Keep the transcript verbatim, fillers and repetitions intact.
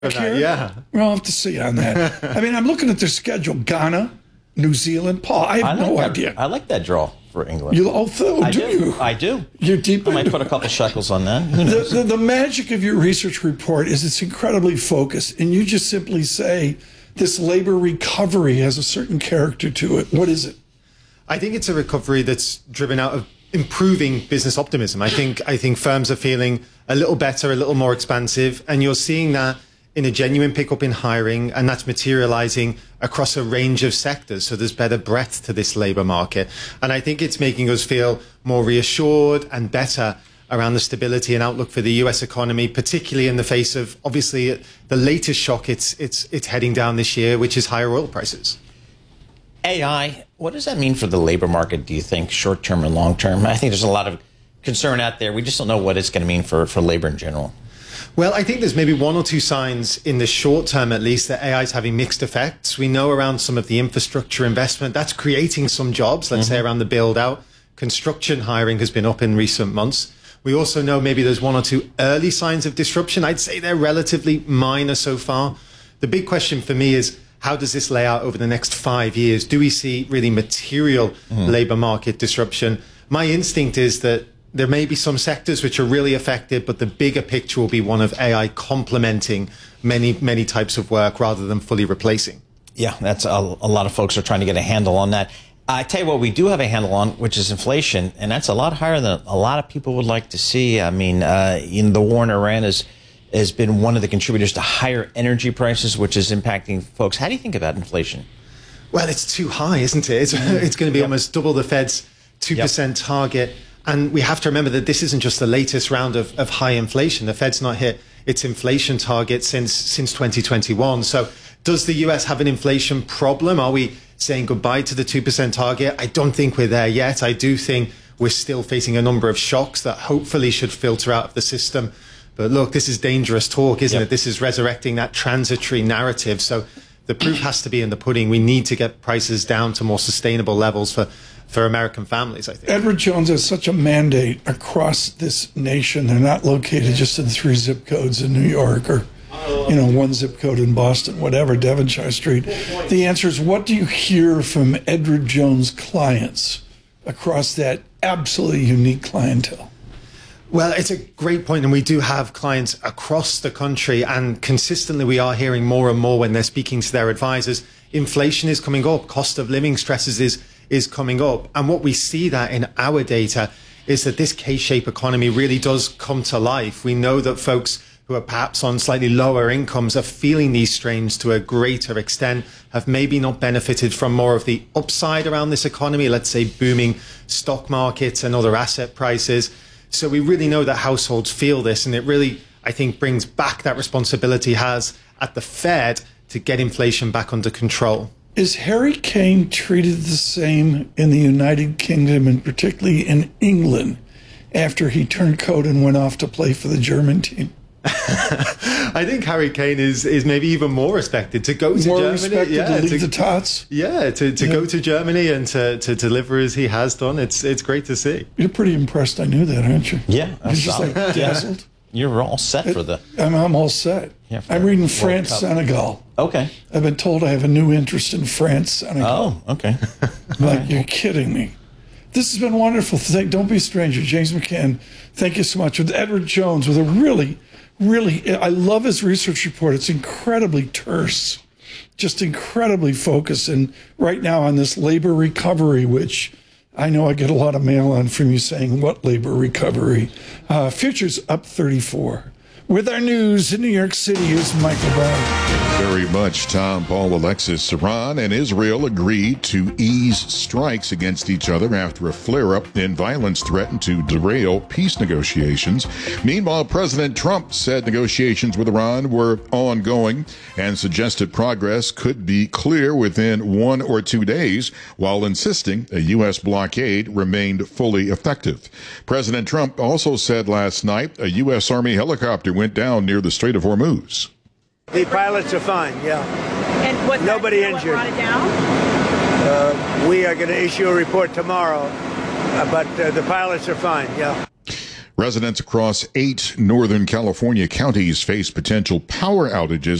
Here? Yeah. Well, I'll have to see on that. I mean, I'm looking at their schedule. Ghana, New Zealand. Paul, I have I like no that, idea. I like that draw for England. You, oh, oh, I do, do. you? I do. You're deep I might into put a it. couple shekels on that. Who The, knows? the, the magic of your research report is it's incredibly focused, and you just simply say this labor recovery has a certain character to it. What is it? I think it's a recovery that's driven out of improving business optimism. I think I think firms are feeling a little better, a little more expansive, and you're seeing that in a genuine pickup in hiring, and that's materializing across a range of sectors. So there's better breadth to this labor market. And I think it's making us feel more reassured and better around the stability and outlook for the U S economy, particularly in the face of, obviously, the latest shock it's it's it's heading down this year, which is higher oil prices. A I, what does that mean for the labor market, do you think, short-term and long-term? I think there's a lot of concern out there. We just don't know what it's going to mean for, for labor in general. Well, I think there's maybe one or two signs in the short term, at least, that A I is having mixed effects. We know around some of the infrastructure investment, that's creating some jobs, let's mm-hmm. say around the build out. Construction hiring has been up in recent months. We also know maybe there's one or two early signs of disruption. I'd say they're relatively minor so far. The big question for me is, how does this lay out over the next five years? Do we see really material mm-hmm. labor market disruption? My instinct is that there may be some sectors which are really affected, but the bigger picture will be one of A I complementing many, many types of work rather than fully replacing. Yeah, that's a, a lot of folks are trying to get a handle on that. I tell you what, we do have a handle on, which is inflation, and that's a lot higher than a lot of people would like to see. I mean, uh, in the war in Iran is has been one of the contributors to higher energy prices, which is impacting folks. How do you think about inflation? Well, it's too high, isn't it? It's, it's going to be yep. almost double the Fed's two percent yep. target. And we have to remember that this isn't just the latest round of, of high inflation. The Fed's not hit its inflation target since since twenty twenty-one. So does the U S have an inflation problem? Are we saying goodbye to the two percent target? I don't think we're there yet. I do think we're still facing a number of shocks that hopefully should filter out of the system. But look, this is dangerous talk, isn't yep. it? This is resurrecting that transitory narrative. So the proof has to be in the pudding. We need to get prices down to more sustainable levels for, for American families, I think. Edward Jones has such a mandate across this nation. They're not located just in three zip codes in New York or, you know, one zip code in Boston, whatever, Devonshire Street. The answer is, what do you hear from Edward Jones clients across that absolutely unique clientele? Well, it's a great point, and we do have clients across the country, and consistently we are hearing more and more when they're speaking to their advisors, inflation is coming up, cost of living stresses is, is coming up. And what we see that in our data is that this K-shaped economy really does come to life. We know that folks who are perhaps on slightly lower incomes are feeling these strains to a greater extent, have maybe not benefited from more of the upside around this economy, let's say booming stock markets and other asset prices. So we really know that households feel this, and it really, I think, brings back that responsibility has at the Fed to get inflation back under control. Is Harry Kane treated the same in the United Kingdom, and particularly in England, after he turned coat and went off to play for the German team? I think Harry Kane is is maybe even more respected to go to more Germany. Respected yeah, to lead to, the tots. Yeah, to, to yeah. go to Germany and to, to deliver as he has done. It's it's great to see. You're pretty impressed. I knew that, aren't you? Yeah, you're just solid. like dazzled. You're all set for the. I'm, I'm all set. Yeah, I'm reading France, Senegal. Okay. I've been told I have a new interest in France, Senegal. Oh, okay. Like, right. You're kidding me. This has been wonderful. Don't be a stranger. James McCann, thank you so much. With Edward Jones, with a really, really, I love his research report. It's incredibly terse, just incredibly focused. And right now on this labor recovery, which I know I get a lot of mail on from you saying, what labor recovery? Uh, futures up thirty-four. With our news in New York City, here's Michael Brown. Very much, Tom, Paul, Alexis. Iran and Israel agreed to ease strikes against each other after a flare-up in violence threatened to derail peace negotiations. Meanwhile, President Trump said negotiations with Iran were ongoing and suggested progress could be clear within one or two days, while insisting a U S blockade remained fully effective. President Trump also said last night a U S Army helicopter went down near the Strait of Hormuz. The pilots are fine, yeah. And was nobody that, injured. What brought it down? Uh, we are going to issue a report tomorrow, uh, but uh, the pilots are fine, yeah. Residents across eight Northern California counties face potential power outages